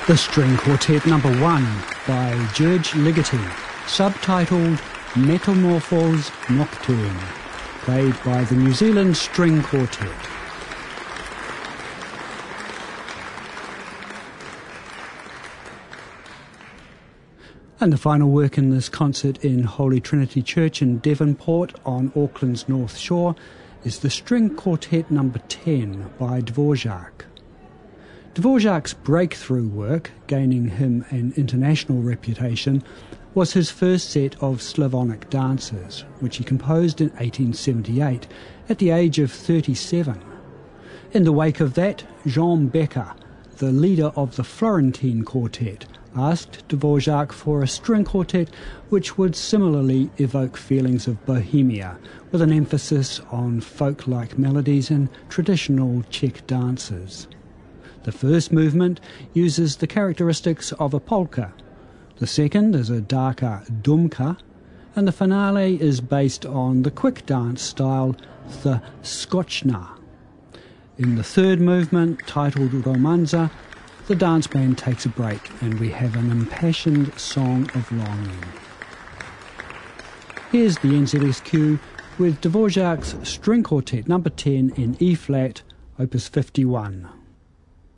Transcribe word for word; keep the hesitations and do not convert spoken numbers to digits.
The String Quartet Number One by George Ligeti, subtitled Metamorphose Nocturne, played by the New Zealand String Quartet. And the final work in this concert in Holy Trinity Church in Devonport on Auckland's North Shore is the String Quartet Number ten by Dvorak. Dvorak's breakthrough work, gaining him an international reputation, was his first set of Slavonic dances, which he composed in eighteen seventy-eight, at the age of thirty-seven. In the wake of that, Jean Becker, the leader of the Florentine Quartet, asked Dvorak for a string quartet which would similarly evoke feelings of Bohemia, with an emphasis on folk-like melodies and traditional Czech dances. The first movement uses the characteristics of a polka, the second is a darker dumka, and the finale is based on the quick dance style, the skoczna. In the third movement, titled Romanza, the dance band takes a break and we have an impassioned song of longing. Here's the N Z S Q with Dvorak's String Quartet Number ten in E-flat, Opus fifty-one.